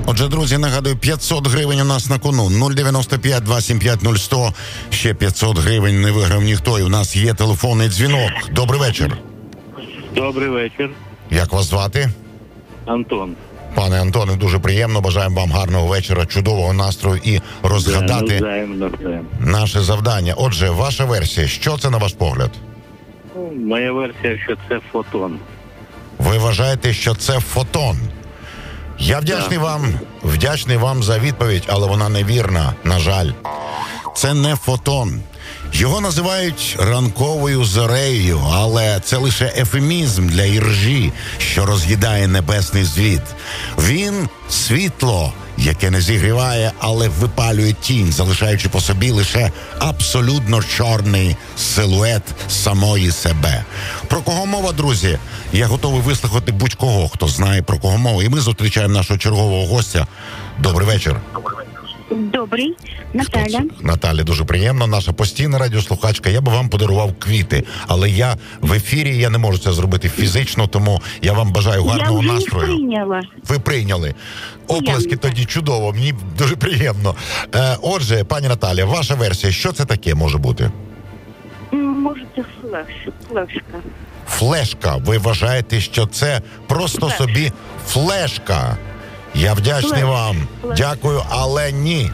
Отже, друзі, нагадую, 500 гривень у нас на кону. 095-275-0100. Ще 500 гривень не виграв ніхто. І у нас є телефонний дзвінок. Добрий вечір. Добрий вечір. Як вас звати? Антон. Пане Антоне, дуже приємно. Бажаємо вам гарного вечора, чудового настрою і розгадати наше завдання. Отже, ваша версія. Що це на ваш погляд? Моя версія, що це фотон. Ви вважаєте, що це фотон? Я вдячний вам за відповідь, але вона невірна, на жаль. Це не фотон. Його називають ранковою зорею, але це лише ефемізм для іржі, що роз'їдає небесний звіт. Він – світло, яке не зігріває, але випалює тінь, залишаючи по собі лише абсолютно чорний силует самої себе. Про кого мова, друзі? Я готовий вислухати будь-кого, хто знає, про кого мова. І ми зустрічаємо нашого чергового гостя. Добрий вечір. Добрий, Наталя. Наталя, дуже приємно. Наша постійна радіослухачка. Я би вам подарував квіти, але я в ефірі, я не можу це зробити фізично, тому я вам бажаю гарного настрою. Я прийняла. Ви прийняли. Оплески тоді чудово, мені дуже приємно. Отже, пані Наталя, ваша версія, що це таке може бути? Може, це флешка. Флешка. Ви вважаєте, що це просто собі флешка? Я вдячний вам. Дякую, але ні.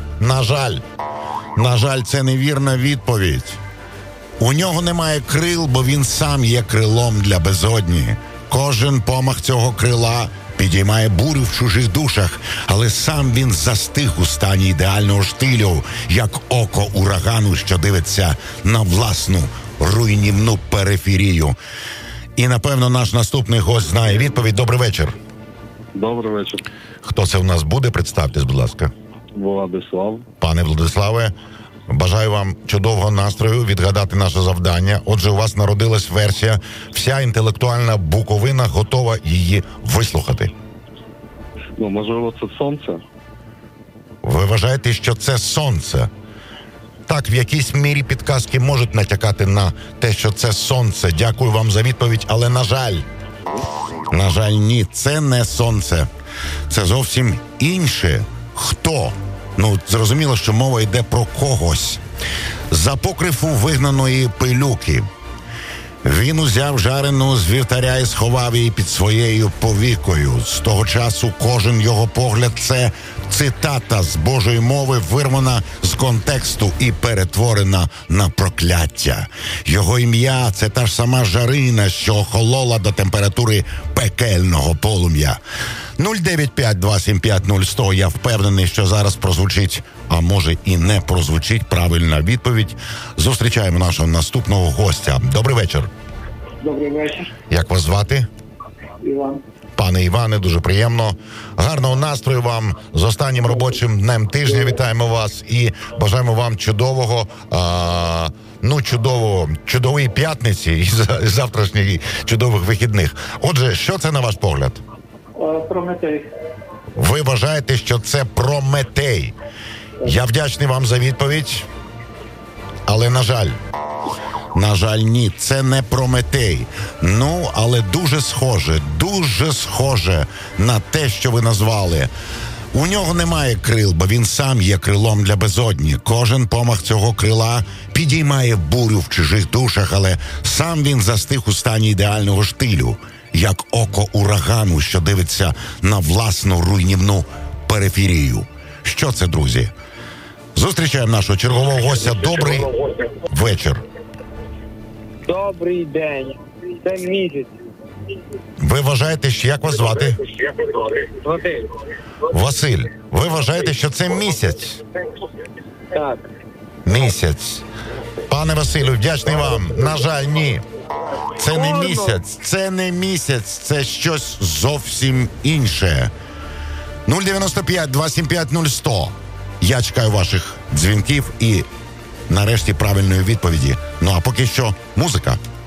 На жаль, це невірна відповідь. У нього немає крил, бо він сам є крилом для безодні. Кожен помах цього крила підіймає бурю в чужих душах, але сам він застиг у стані ідеального штилю, як око урагану, що дивиться на власну руйнівну периферію. І, напевно, наш наступний гость знає відповідь. Добрий вечір. Добрий вечір. Хто це в нас буде? Представтесь, будь ласка. Владислав. Пане Владиславе, бажаю вам чудового настрою, відгадати наше завдання. Отже, у вас народилась версія. Вся інтелектуальна Буковина готова її вислухати. Можливо, це сонце? Ви вважаєте, що це сонце? Так, в якійсь мірі підказки можуть натякати на те, що це сонце. Дякую вам за відповідь, але на жаль, ні, це не сонце. Це зовсім інше. Хто? Зрозуміло, що мова йде про когось. За покрифу вигнаної пилюки. Він узяв жарену з вівтаря і сховав її під своєю повікою. З того часу кожен його погляд – це цитата з Божої мови, вирвана з контексту і перетворена на прокляття. Його ім'я – це та ж сама жарина, що охолола до температури пекельного полум'я. 095-275-0100. Я впевнений, що зараз прозвучить, а може і не прозвучить правильна відповідь. Зустрічаємо нашого наступного гостя. Добрий вечір. Добрий вечір. Як вас звати? Іван. Пане Іване, дуже приємно. Гарного настрою вам з останнім робочим днем тижня. Вітаємо вас і бажаємо вам чудової п'ятниці і завтрашніх чудових вихідних. Отже, що це на ваш погляд? Прометей. Ви вважаєте, що це Прометей? Я вдячний вам за відповідь, але на жаль, ні, це не Прометей. Але дуже схоже на те, що ви назвали. У нього немає крил, бо він сам є крилом для безодні. Кожен помах цього крила підіймає бурю в чужих душах, але сам він застиг у стані ідеального штилю, як око урагану, що дивиться на власну руйнівну периферію. Що це, друзі? Зустрічаємо нашого чергового гостя. Добрий вечір. Добрий день. Це місяць. Ви вважаєте, що як вас звати? Василь. Василь. Ви вважаєте, що це місяць? Так. Місяць. Пане Василю, вдячний вам. На жаль, ні. Це не місяць, це щось зовсім інше. 095-275-0100. Я чекаю ваших дзвінків і нарешті правильної відповіді. А поки що музика.